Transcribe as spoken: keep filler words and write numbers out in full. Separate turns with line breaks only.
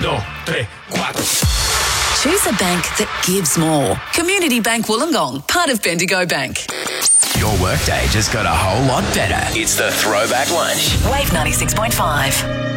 dos, tres, cuatro.
Choose a bank that gives more. Community Bank Wollongong, part of Bendigo Bank.
Your workday just got a whole lot better. It's the Throwback Lunch.
Wave ninety-six point five.